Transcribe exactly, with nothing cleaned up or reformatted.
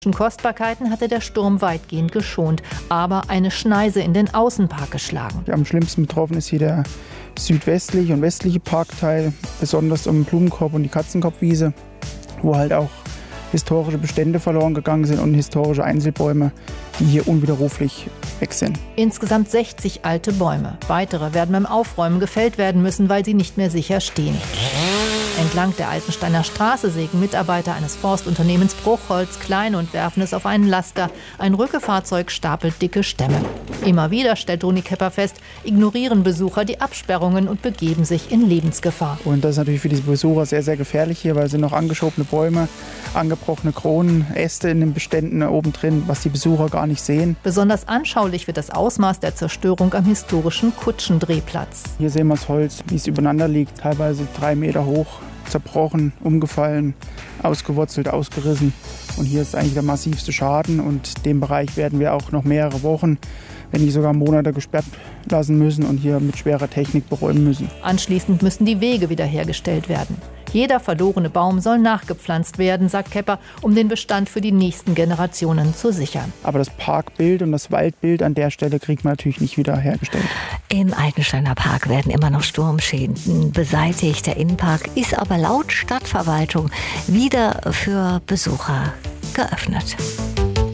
Kostbarkeiten hatte der Sturm weitgehend geschont, aber eine Schneise in den Außenpark geschlagen. Am schlimmsten betroffen ist hier der südwestliche und westliche Parkteil, besonders um den Blumenkorb und die Katzenkopfwiese, wo halt auch historische Bestände verloren gegangen sind und historische Einzelbäume, die hier unwiderruflich weg sind. Insgesamt sechzig alte Bäume. Weitere werden beim Aufräumen gefällt werden müssen, weil sie nicht mehr sicher stehen. Entlang der Altensteiner Straße sägen Mitarbeiter eines Forstunternehmens Bruchholz klein und werfen es auf einen Laster. Ein Rückefahrzeug stapelt dicke Stämme. Immer wieder, stellt Toni Kepper fest, ignorieren Besucher die Absperrungen und begeben sich in Lebensgefahr. Und das ist natürlich für diese Besucher sehr, sehr gefährlich hier, weil es sind noch angeschobene Bäume, angebrochene Kronen, Äste in den Beständen oben drin, was die Besucher gar nicht sehen. Besonders anschaulich wird das Ausmaß der Zerstörung am historischen Kutschendrehplatz. Hier sehen wir das Holz, wie es übereinander liegt, teilweise drei Meter hoch, zerbrochen, umgefallen, ausgewurzelt, ausgerissen. Und hier ist eigentlich der massivste Schaden und den Bereich werden wir auch noch mehrere Wochen, wenn nicht sogar Monate gesperrt lassen müssen und hier mit schwerer Technik beräumen müssen. Anschließend müssen die Wege wiederhergestellt werden. Jeder verlorene Baum soll nachgepflanzt werden, sagt Kepper, um den Bestand für die nächsten Generationen zu sichern. Aber das Parkbild und das Waldbild an der Stelle kriegt man natürlich nicht wieder hergestellt. Im Altensteiner Park werden immer noch Sturmschäden beseitigt. Der Innenpark ist aber laut Stadtverwaltung wieder für Besucher geöffnet.